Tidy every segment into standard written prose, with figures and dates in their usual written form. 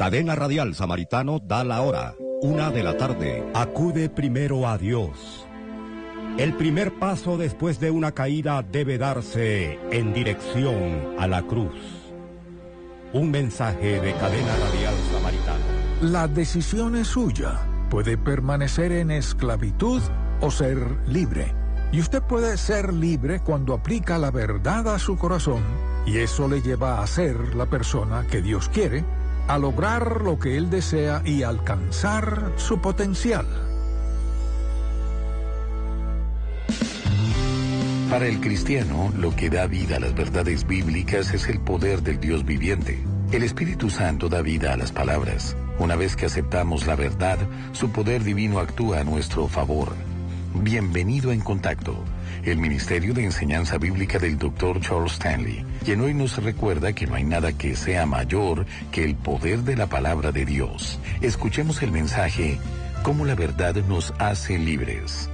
Cadena Radial Samaritano da la hora, 1:00 p.m. Acude primero a Dios. El primer paso después de una caída debe darse en dirección a la cruz. Un mensaje de Cadena Radial Samaritano. La decisión es suya. Puede permanecer en esclavitud o ser libre. Y usted puede ser libre cuando aplica la verdad a su corazón, y eso le lleva a ser la persona que Dios quiere, a lograr lo que Él desea y alcanzar su potencial. Para el cristiano, lo que da vida a las verdades bíblicas es el poder del Dios viviente. El Espíritu Santo da vida a las palabras. Una vez que aceptamos la verdad, su poder divino actúa a nuestro favor. Bienvenido en Contacto, el Ministerio de Enseñanza Bíblica del Dr. Charles Stanley, quien hoy nos recuerda que no hay nada que sea mayor que el poder de la palabra de Dios. Escuchemos el mensaje, cómo la verdad nos hace libres.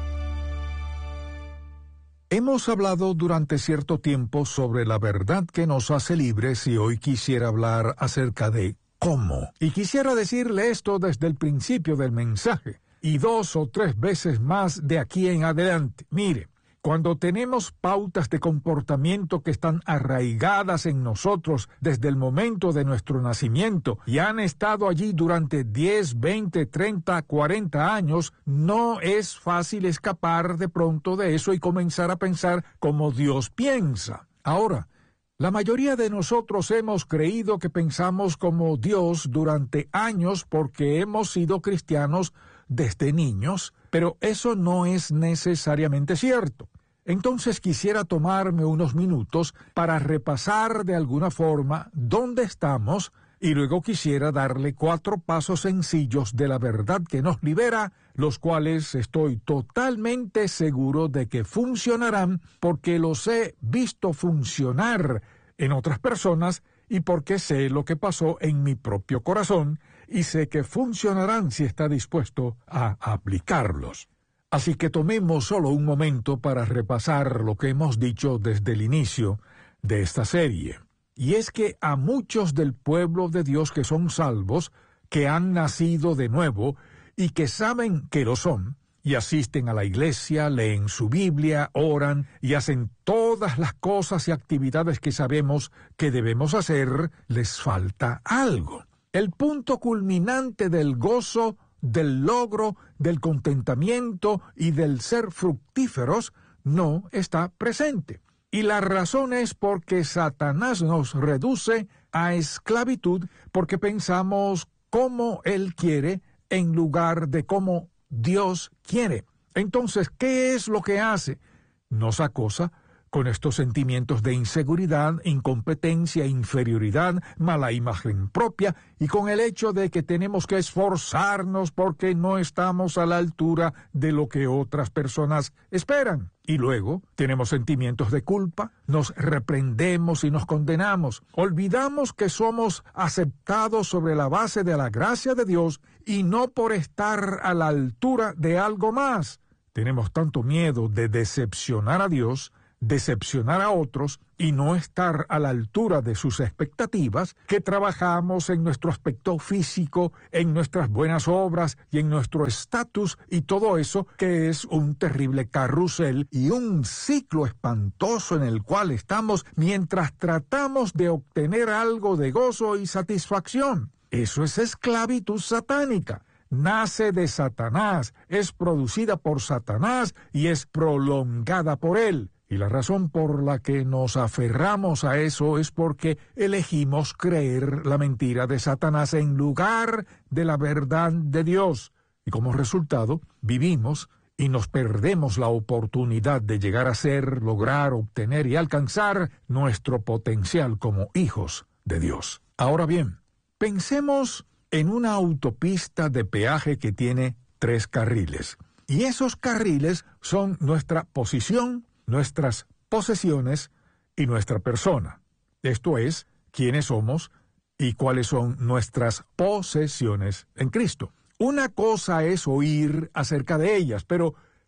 Hemos hablado durante cierto tiempo sobre la verdad que nos hace libres y hoy quisiera hablar acerca de cómo. Y quisiera decirle esto desde el principio del mensaje y 2 o 3 veces más de aquí en adelante. Mire, cuando tenemos pautas de comportamiento que están arraigadas en nosotros desde el momento de nuestro nacimiento y han estado allí durante 10, 20, 30, 40 años, no es fácil escapar de pronto de eso y comenzar a pensar como Dios piensa. Ahora, la mayoría de nosotros hemos creído que pensamos como Dios durante años porque hemos sido cristianos desde niños, pero eso no es necesariamente cierto. Entonces quisiera tomarme unos minutos para repasar de alguna forma dónde estamos y luego quisiera darle 4 pasos sencillos de la verdad que nos libera, los cuales estoy totalmente seguro de que funcionarán porque los he visto funcionar en otras personas y porque sé lo que pasó en mi propio corazón y sé que funcionarán si está dispuesto a aplicarlos. Así que tomemos solo un momento para repasar lo que hemos dicho desde el inicio de esta serie. Y es que a muchos del pueblo de Dios que son salvos, que han nacido de nuevo y que saben que lo son, y asisten a la iglesia, leen su Biblia, oran y hacen todas las cosas y actividades que sabemos que debemos hacer, les falta algo. El punto culminante del gozo, del logro, del contentamiento y del ser fructíferos no está presente. Y la razón es porque Satanás nos reduce a esclavitud porque pensamos como Él quiere en lugar de como Dios quiere. Entonces, ¿qué es lo que hace? Nos acosa con estos sentimientos de inseguridad, incompetencia, inferioridad, mala imagen propia y con el hecho de que tenemos que esforzarnos porque no estamos a la altura de lo que otras personas esperan. Y luego tenemos sentimientos de culpa, nos reprendemos y nos condenamos. Olvidamos que somos aceptados sobre la base de la gracia de Dios y no por estar a la altura de algo más. Tenemos tanto miedo de decepcionar a Dios, decepcionar a otros y no estar a la altura de sus expectativas, que trabajamos en nuestro aspecto físico, en nuestras buenas obras y en nuestro estatus y todo eso, que es un terrible carrusel y un ciclo espantoso en el cual estamos mientras tratamos de obtener algo de gozo y satisfacción. Eso es esclavitud satánica. Nace de Satanás, es producida por Satanás y es prolongada por él. Y la razón por la que nos aferramos a eso es porque elegimos creer la mentira de Satanás en lugar de la verdad de Dios. Y como resultado, vivimos y nos perdemos la oportunidad de llegar a ser, lograr, obtener y alcanzar nuestro potencial como hijos de Dios. Ahora bien, pensemos en una autopista de peaje que tiene 3 carriles. Y esos carriles son nuestra posición, nuestras posesiones y nuestra persona. Esto es, quiénes somos y cuáles son nuestras posesiones en Cristo. Una cosa es oír acerca de ellas, pero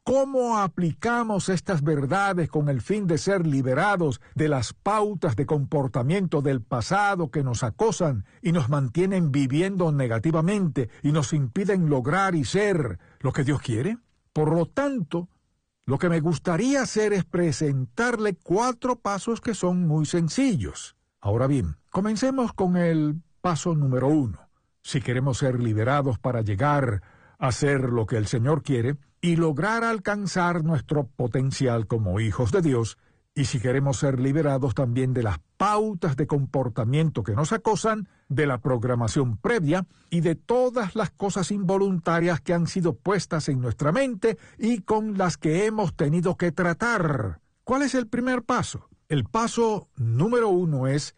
¿Cómo aplicamos estas verdades con el fin de ser liberados de las pautas de comportamiento del pasado que nos acosan y nos mantienen viviendo negativamente y nos impiden lograr y ser lo que Dios quiere? Por lo tanto, lo que me gustaría hacer es presentarle 4 pasos que son muy sencillos. Ahora bien, comencemos con el paso número 1. Si queremos ser liberados para llegar a ser lo que el Señor quiere y lograr alcanzar nuestro potencial como hijos de Dios, y si queremos ser liberados también de las pautas de comportamiento que nos acosan, de la programación previa y de todas las cosas involuntarias que han sido puestas en nuestra mente y con las que hemos tenido que tratar. ¿Cuál es el primer paso? El paso número 1 es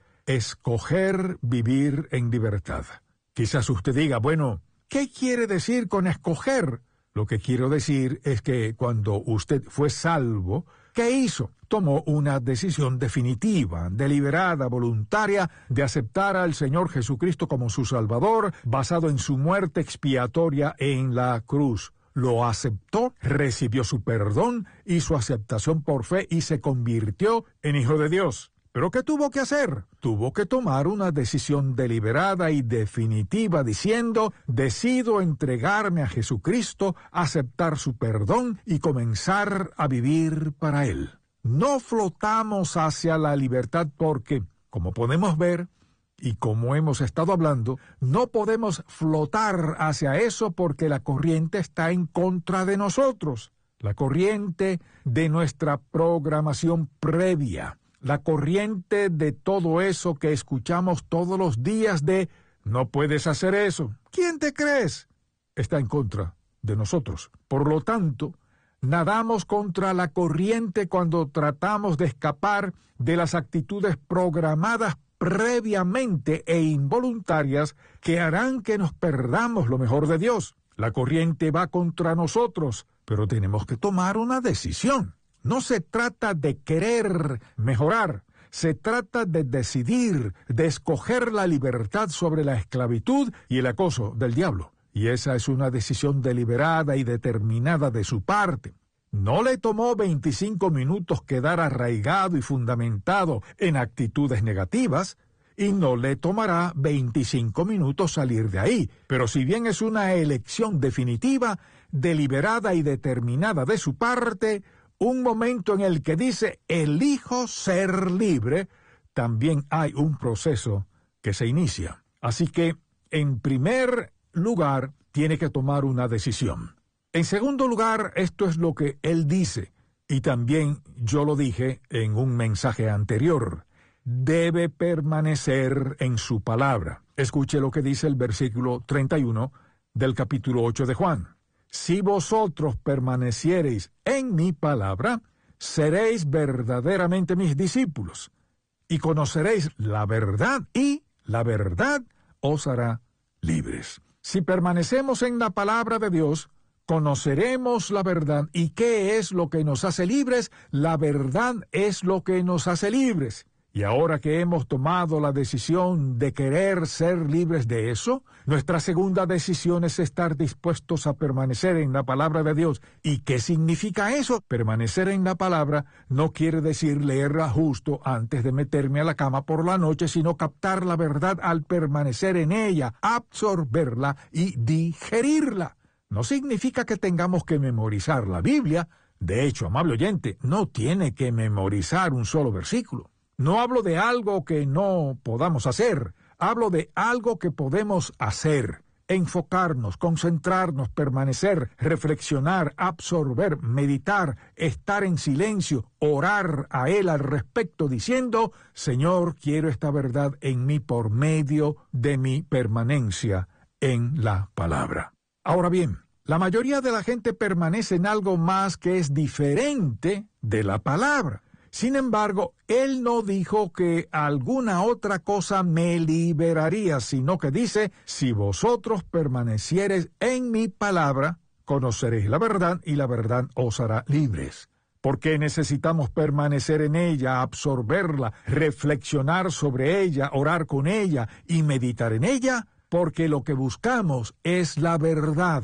escoger vivir en libertad. Quizás usted diga, bueno, ¿qué quiere decir con escoger? Lo que quiero decir es que cuando usted fue salvo, ¿qué hizo? Tomó una decisión definitiva, deliberada, voluntaria, de aceptar al Señor Jesucristo como su Salvador, basado en su muerte expiatoria en la cruz. Lo aceptó, recibió su perdón y su aceptación por fe y se convirtió en hijo de Dios. ¿Pero qué tuvo que hacer? Tuvo que tomar una decisión deliberada y definitiva diciendo, decido entregarme a Jesucristo, aceptar su perdón y comenzar a vivir para Él. No flotamos hacia la libertad porque, como podemos ver, y como hemos estado hablando, no podemos flotar hacia eso porque la corriente está en contra de nosotros. La corriente de nuestra programación previa. La corriente de todo eso que escuchamos todos los días de no puedes hacer eso. ¿Quién te crees? Está en contra de nosotros. Por lo tanto, nadamos contra la corriente cuando tratamos de escapar de las actitudes programadas previamente e involuntarias que harán que nos perdamos lo mejor de Dios. La corriente va contra nosotros, pero tenemos que tomar una decisión. No se trata de querer mejorar, se trata de decidir, de escoger la libertad sobre la esclavitud y el acoso del diablo. Y esa es una decisión deliberada y determinada de su parte. No le tomó 25 minutos quedar arraigado y fundamentado en actitudes negativas, y no le tomará 25 minutos salir de ahí. Pero si bien es una elección definitiva, deliberada y determinada de su parte, un momento en el que dice, elijo ser libre, también hay un proceso que se inicia. Así que, en primer lugar, tiene que tomar una decisión. En segundo lugar, esto es lo que él dice, y también yo lo dije en un mensaje anterior. Debe permanecer en su palabra. Escuche lo que dice el versículo 31 del capítulo 8 de Juan. Si vosotros permaneciereis en mi palabra, seréis verdaderamente mis discípulos, y conoceréis la verdad, y la verdad os hará libres. Si permanecemos en la palabra de Dios, conoceremos la verdad. ¿Y qué es lo que nos hace libres? La verdad es lo que nos hace libres. Y ahora que hemos tomado la decisión de querer ser libres de eso, nuestra segunda decisión es estar dispuestos a permanecer en la palabra de Dios. ¿Y qué significa eso? Permanecer en la palabra no quiere decir leerla justo antes de meterme a la cama por la noche, sino captar la verdad al permanecer en ella, absorberla y digerirla. No significa que tengamos que memorizar la Biblia. De hecho, amable oyente, no tiene que memorizar un solo versículo. No hablo de algo que no podamos hacer, hablo de algo que podemos hacer, enfocarnos, concentrarnos, permanecer, reflexionar, absorber, meditar, estar en silencio, orar a Él al respecto diciendo, Señor, quiero esta verdad en mí por medio de mi permanencia en la palabra. Ahora bien, la mayoría de la gente permanece en algo más que es diferente de la palabra. Sin embargo, él no dijo que alguna otra cosa me liberaría, sino que dice, si vosotros permaneciereis en mi palabra, conoceréis la verdad y la verdad os hará libres. ¿Por qué necesitamos permanecer en ella, absorberla, reflexionar sobre ella, orar con ella y meditar en ella? Porque lo que buscamos es la verdad.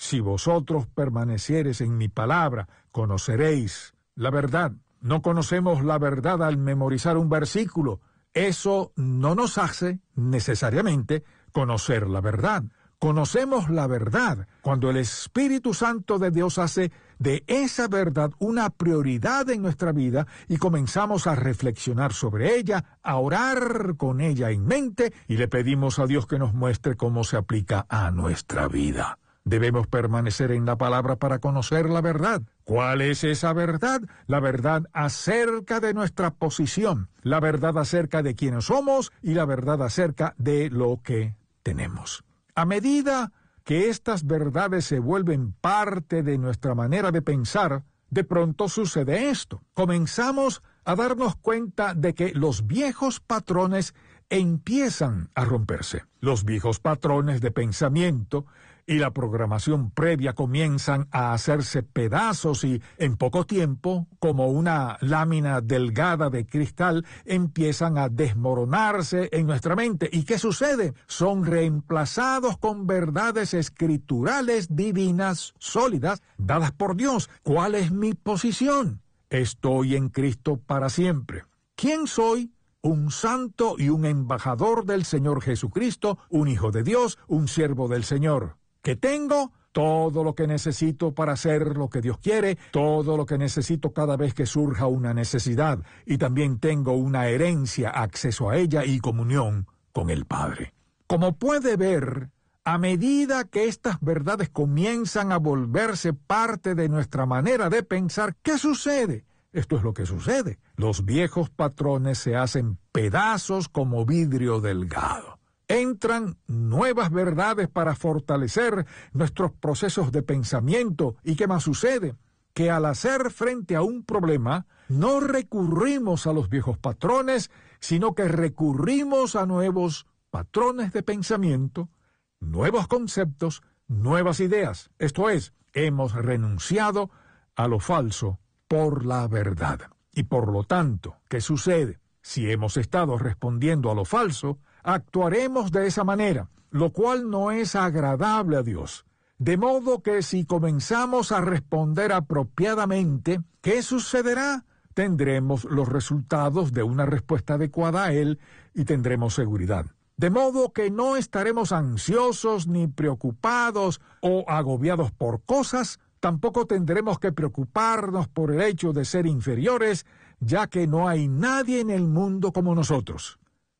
Si vosotros permaneciereis en mi palabra, conoceréis la verdad. No conocemos la verdad al memorizar un versículo. Eso no nos hace necesariamente conocer la verdad. Conocemos la verdad cuando el Espíritu Santo de Dios hace de esa verdad una prioridad en nuestra vida y comenzamos a reflexionar sobre ella, a orar con ella en mente y le pedimos a Dios que nos muestre cómo se aplica a nuestra vida. Debemos permanecer en la palabra para conocer la verdad. ¿Cuál es esa verdad? La verdad acerca de nuestra posición, la verdad acerca de quiénes somos y la verdad acerca de lo que tenemos. A medida que estas verdades se vuelven parte de nuestra manera de pensar, de pronto sucede esto. Comenzamos a darnos cuenta de que los viejos patrones empiezan a romperse. Los viejos patrones de pensamiento y la programación previa comienzan a hacerse pedazos y en poco tiempo, como una lámina delgada de cristal, empiezan a desmoronarse en nuestra mente. ¿Y qué sucede? Son reemplazados con verdades escriturales divinas, sólidas, dadas por Dios. ¿Cuál es mi posición? Estoy en Cristo para siempre. ¿Quién soy? Un santo y un embajador del Señor Jesucristo, un hijo de Dios, un siervo del Señor. ¿Qué tengo? Todo lo que necesito para hacer lo que Dios quiere, todo lo que necesito cada vez que surja una necesidad, y también tengo una herencia, acceso a ella y comunión con el Padre. Como puede ver, a medida que estas verdades comienzan a volverse parte de nuestra manera de pensar, ¿qué sucede? Esto es lo que sucede. Los viejos patrones se hacen pedazos como vidrio delgado. Entran nuevas verdades para fortalecer nuestros procesos de pensamiento. ¿Y qué más sucede? Que al hacer frente a un problema, no recurrimos a los viejos patrones, sino que recurrimos a nuevos patrones de pensamiento, nuevos conceptos, nuevas ideas. Esto es, hemos renunciado a lo falso por la verdad. Y por lo tanto, ¿qué sucede? Si hemos estado respondiendo a lo falso, actuaremos de esa manera, lo cual no es agradable a Dios. De modo que si comenzamos a responder apropiadamente, ¿qué sucederá? Tendremos los resultados de una respuesta adecuada a Él y tendremos seguridad. De modo que no estaremos ansiosos ni preocupados o agobiados por cosas. Tampoco tendremos que preocuparnos por el hecho de ser inferiores, ya que no hay nadie en el mundo como nosotros.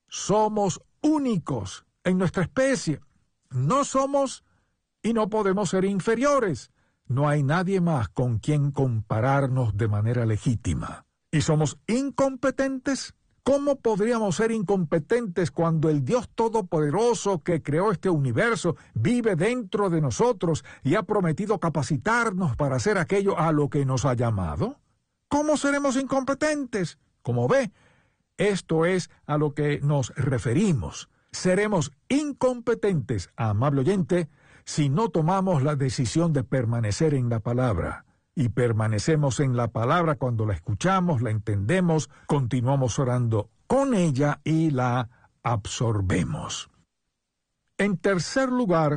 Somos únicos en nuestra especie. No somos y no podemos ser inferiores. No hay nadie más con quien compararnos de manera legítima. ¿Y somos incompetentes? ¿Cómo podríamos ser incompetentes cuando el Dios Todopoderoso que creó este universo vive dentro de nosotros y ha prometido capacitarnos para hacer aquello a lo que nos ha llamado? ¿Cómo seremos incompetentes? Como ve, esto es a lo que nos referimos. Seremos incompetentes, amable oyente, si no tomamos la decisión de permanecer en la palabra. Y permanecemos en la palabra cuando la escuchamos, la entendemos, continuamos orando con ella y la absorbemos. En tercer lugar,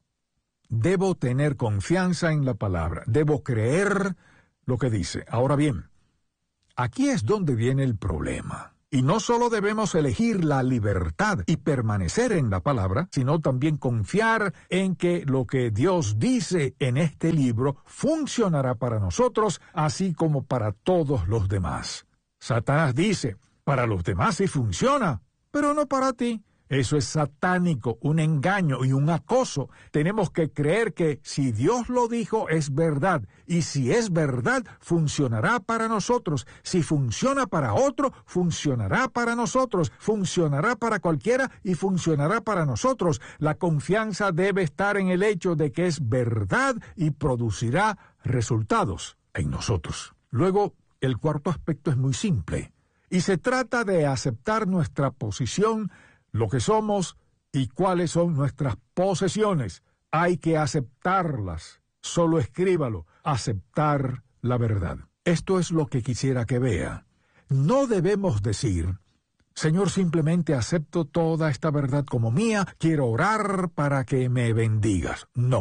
debo tener confianza en la palabra, debo creer lo que dice. Ahora bien, aquí es donde viene el problema. Y no solo debemos elegir la libertad y permanecer en la palabra, sino también confiar en que lo que Dios dice en este libro funcionará para nosotros, así como para todos los demás. Satanás dice, para los demás sí funciona, pero no para ti. Eso es satánico, un engaño y un acoso. Tenemos que creer que si Dios lo dijo es verdad, y si es verdad, funcionará para nosotros. Si funciona para otro, funcionará para nosotros. Funcionará para cualquiera y funcionará para nosotros. La confianza debe estar en el hecho de que es verdad y producirá resultados en nosotros. Luego, el cuarto aspecto es muy simple, y se trata de aceptar nuestra posición, lo que somos y cuáles son nuestras posesiones. Hay que aceptarlas. Solo escríbalo. Aceptar la verdad. Esto es lo que quisiera que vea. No debemos decir, Señor, simplemente acepto toda esta verdad como mía, quiero orar para que me bendigas. No.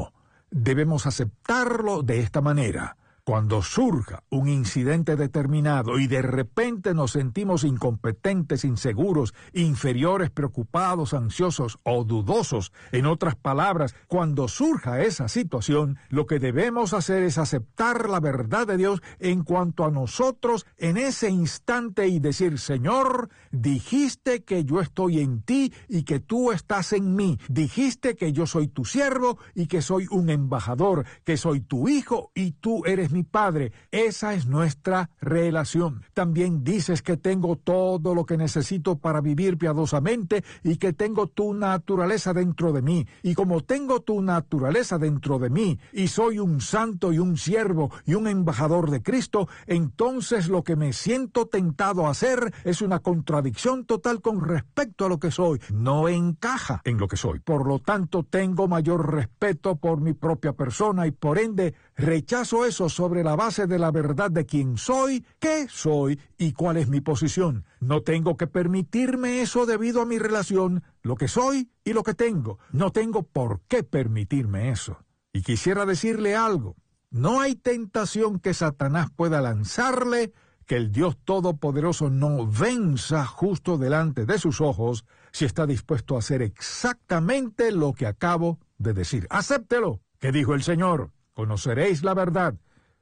debemos aceptarlo de esta manera. Cuando surja un incidente determinado y de repente nos sentimos incompetentes, inseguros, inferiores, preocupados, ansiosos o dudosos, en otras palabras, cuando surja esa situación, lo que debemos hacer es aceptar la verdad de Dios en cuanto a nosotros en ese instante y decir: Señor, dijiste que yo estoy en ti y que tú estás en mí. Dijiste que yo soy tu siervo y que soy un embajador, que soy tu hijo y tú eres mi Padre. Esa es nuestra relación. También dices que tengo todo lo que necesito para vivir piadosamente y que tengo tu naturaleza dentro de mí. Y como tengo tu naturaleza dentro de mí y soy un santo y un siervo y un embajador de Cristo, entonces lo que me siento tentado a hacer es una contradicción total con respecto a lo que soy. No encaja en lo que soy. Por lo tanto, tengo mayor respeto por mi propia persona y por ende rechazo eso sobre la base de la verdad de quién soy, qué soy y cuál es mi posición. No tengo que permitirme eso debido a mi relación, lo que soy y lo que tengo. No tengo por qué permitirme eso. Y quisiera decirle algo. No hay tentación que Satanás pueda lanzarle que el Dios Todopoderoso no venza justo delante de sus ojos si está dispuesto a hacer exactamente lo que acabo de decir. Acéptelo. ¿Qué dijo el Señor? Conoceréis la verdad,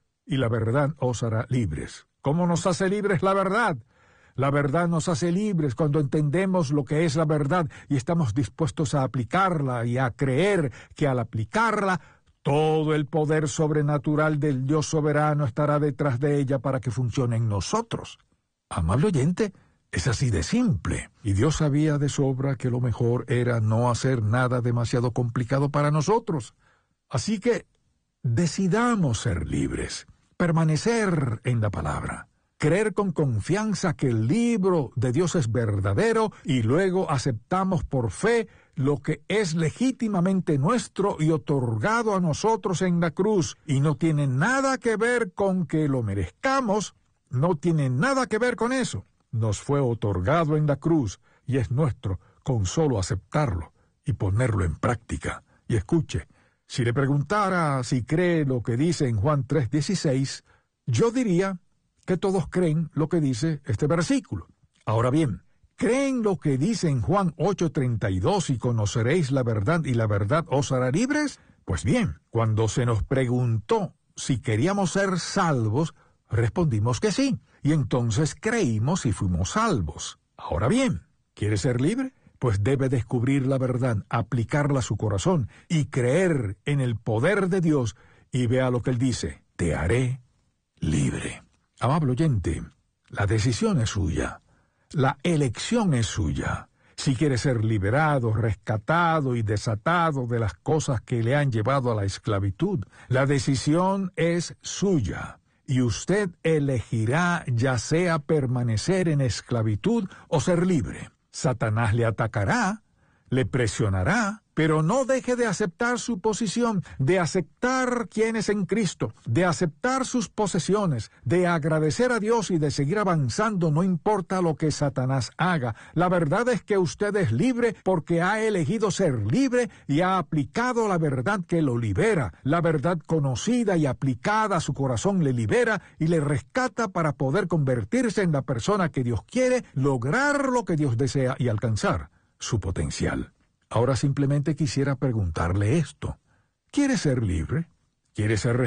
y la verdad os hará libres. ¿Cómo nos hace libres la verdad? La verdad nos hace libres cuando entendemos lo que es la verdad y estamos dispuestos a aplicarla y a creer que al aplicarla, todo el poder sobrenatural del Dios soberano estará detrás de ella para que funcione en nosotros. Amable oyente, es así de simple. Y Dios sabía de sobra que lo mejor era no hacer nada demasiado complicado para nosotros. Así que decidamos ser libres, permanecer en la palabra, creer con confianza que el libro de Dios es verdadero y luego aceptamos por fe lo que es legítimamente nuestro y otorgado a nosotros en la cruz. Y no tiene nada que ver con que lo merezcamos, no tiene nada que ver con eso. Nos fue otorgado en la cruz y es nuestro con solo aceptarlo y ponerlo en práctica. Y escuche, si le preguntara si cree lo que dice en Juan 3:16, yo diría que todos creen lo que dice este versículo. Ahora bien, ¿creen lo que dice en Juan 8:32 y conoceréis la verdad y la verdad os hará libres? Pues bien, cuando se nos preguntó si queríamos ser salvos, respondimos que sí, y entonces creímos y fuimos salvos. Ahora bien, ¿quiere ser libre? Pues debe descubrir la verdad, aplicarla a su corazón y creer en el poder de Dios, y vea lo que Él dice: te haré libre. Amable oyente, la decisión es suya, la elección es suya. Si quiere ser liberado, rescatado y desatado de las cosas que le han llevado a la esclavitud, la decisión es suya. Y usted elegirá ya sea permanecer en esclavitud o ser libre. Satanás le atacará, le presionará, pero no deje de aceptar su posición, de aceptar quién es en Cristo, de aceptar sus posesiones, de agradecer a Dios y de seguir avanzando, no importa lo que Satanás haga. La verdad es que usted es libre porque ha elegido ser libre y ha aplicado la verdad que lo libera. La verdad conocida y aplicada a su corazón le libera y le rescata para poder convertirse en la persona que Dios quiere, lograr lo que Dios desea y alcanzar su potencial. Ahora simplemente quisiera preguntarle esto. ¿Quiere ser libre? ¿Quiere ser